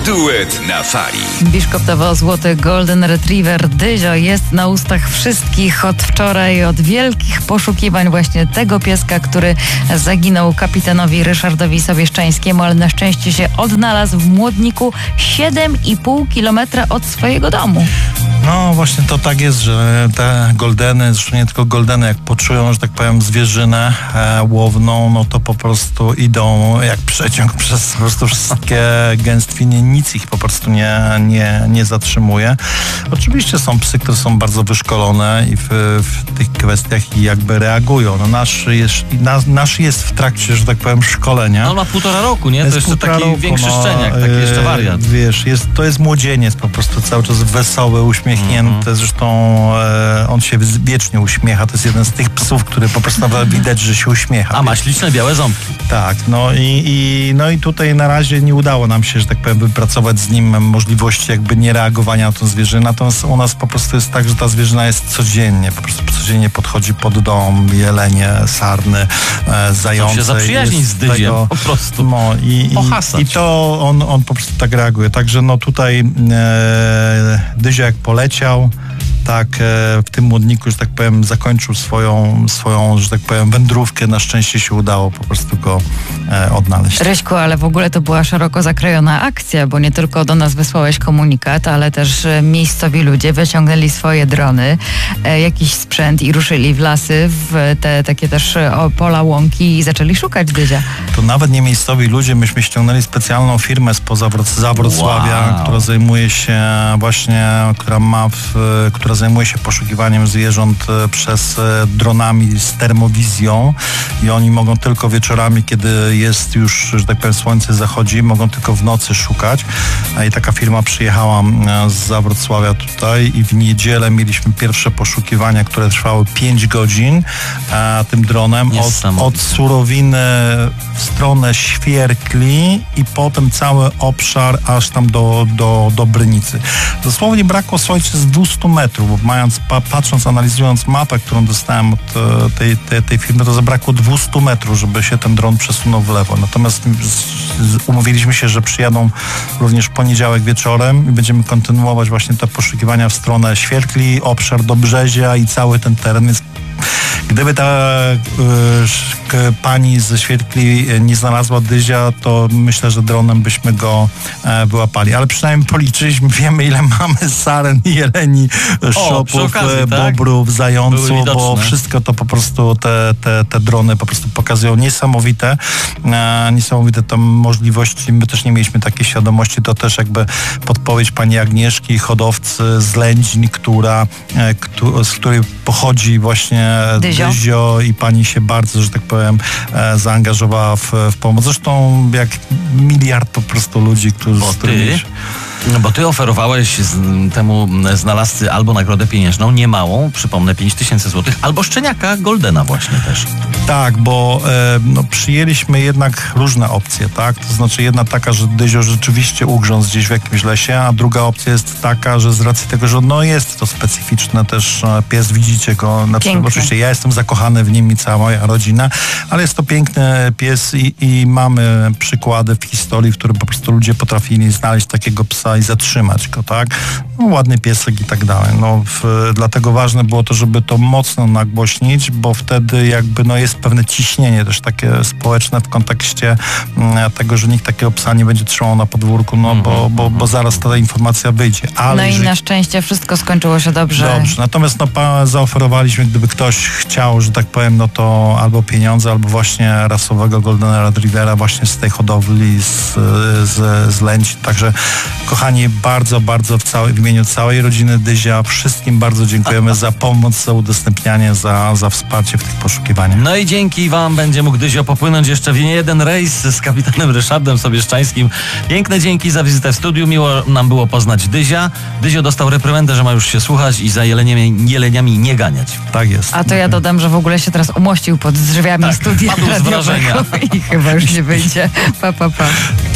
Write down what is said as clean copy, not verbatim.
Duet na fali. Biszkop dawał złoty Golden Retriever Dyzio jest na ustach wszystkich od wczoraj, od wielkich poszukiwań właśnie tego pieska, który zaginął kapitanowi Ryszardowi Sobieszczańskiemu, ale na szczęście się odnalazł w Młodniku 7,5 kilometra od swojego domu. No właśnie to tak jest, że te goldeny, zresztą nie tylko goldeny, jak poczują, że tak powiem, zwierzynę łowną, no to po prostu idą jak przeciąg przez po prostu wszystkie gęstwiny, nic ich po prostu nie zatrzymuje. Oczywiście są psy, które są bardzo wyszkolone i w tych kwestiach i jakby reagują. No nasz jest w trakcie, że tak powiem, szkolenia. No on ma 1,5 roku, nie? To jeszcze taki większy szczeniak, taki jeszcze wariat. Wiesz, to jest młodzieniec po prostu cały czas wesoły, uśmiechnięty. Zresztą on się wiecznie uśmiecha. To jest jeden z tych psów, który po prostu widać, że się uśmiecha. A ma śliczne białe ząbki. Tak, no i tutaj na razie nie udało nam się, że tak powiem, wypracować z nim możliwości jakby niereagowania na tą zwierzynę. Natomiast u nas po prostu jest tak, że ta zwierzyna jest codziennie, po prostu codziennie podchodzi pod dom, jelenie, sarny, zające. Chcą się zaprzyjaźnić z Dyziem, po prostu. No i to on po prostu tak reaguje. Także no tutaj Dyzio jak poleciał, tak w tym Młodniku, że tak powiem, zakończył swoją, że tak powiem, wędrówkę. Na szczęście się udało po prostu go odnaleźć. Ryśku, ale w ogóle to była szeroko zakrojona akcja, bo nie tylko do nas wysłałeś komunikat, ale też miejscowi ludzie wyciągnęli swoje drony, jakiś sprzęt i ruszyli w lasy, w te takie też pola, łąki i zaczęli szukać Dyzia. To nawet nie miejscowi ludzie, myśmy ściągnęli specjalną firmę spoza Wrocławia, która zajmuje się właśnie, która zajmuje się poszukiwaniem zwierząt przez dronami z termowizją i oni mogą tylko wieczorami, kiedy jest już, że tak powiem, słońce zachodzi, mogą tylko w nocy szukać. I taka firma przyjechała zza Wrocławia tutaj i w niedzielę mieliśmy pierwsze poszukiwania, które trwały 5 godzin tym dronem od Surowiny w stronę Świerkli i potem cały obszar aż tam do Brynicy. Dosłownie brakło, słuchajcie, z 200 metrów, bo patrząc, analizując mapę, którą dostałem od tej firmy, to zabrakło 200 metrów, żeby się ten dron przesunął w lewo. Natomiast umówiliśmy się, że przyjadą również w poniedziałek wieczorem i będziemy kontynuować właśnie te poszukiwania w stronę Świerkli, obszar Dobrzezia i cały ten teren. Więc gdyby ta pani ze Świerkli nie znalazła Dyzia, to myślę, że dronem byśmy go wyłapali. Ale przynajmniej policzyliśmy, wiemy, ile mamy saren, jeleni, szopów, bobrów, zająców, bo wszystko to po prostu te drony po prostu pokazują niesamowite tam możliwości. My też nie mieliśmy takiej świadomości. To też jakby podpowiedź pani Agnieszki, hodowcy z Lędzin, z której pochodzi właśnie Dyzio i pani się bardzo, że tak powiem, zaangażowała w pomoc. Zresztą jak miliard po prostu ludzi, którzy... Bo ty oferowałeś temu znalazcy albo nagrodę pieniężną, niemałą, przypomnę, 5000 zł, albo szczeniaka Goldena właśnie też. Tak, bo przyjęliśmy jednak różne opcje, tak? To znaczy jedna taka, że Dyzio rzeczywiście ugrzązł gdzieś w jakimś lesie, a druga opcja jest taka, że z racji tego, że jest to specyficzny też pies, widzicie go, oczywiście ja jestem zakochany w nim i cała moja rodzina, ale jest to piękny pies i mamy przykłady w historii, w których po prostu ludzie potrafili znaleźć takiego psa i zatrzymać go, tak? Ładny piesek i tak dalej. Dlatego ważne było to, żeby to mocno nagłośnić, bo wtedy jakby jest pewne ciśnienie też takie społeczne w kontekście tego, że nikt takiego psa nie będzie trzymał na podwórku, bo zaraz ta informacja wyjdzie. Ale i na szczęście wszystko skończyło się dobrze. Natomiast zaoferowaliśmy, gdyby ktoś chciał, że tak powiem, to albo pieniądze, albo właśnie rasowego Goldena Retrievera właśnie z tej hodowli z Lędzin. Także kochani, bardzo, bardzo w imieniu całej rodziny Dyzia wszystkim bardzo dziękujemy za pomoc, za udostępnianie, za wsparcie w tych poszukiwaniach. No i dzięki wam będzie mógł Dyzio popłynąć jeszcze w jeden rejs z kapitanem Ryszardem Sobieszczańskim. Piękne dzięki za wizytę w studiu. Miło nam było poznać Dyzia. Dyzio dostał reprymendę, że ma już się słuchać i za jeleniami nie ganiać. Tak jest. A to ja dodam, że w ogóle się teraz umościł pod drzwiami studia. Padł z wrażenia. I chyba już nie wyjdzie. Pa.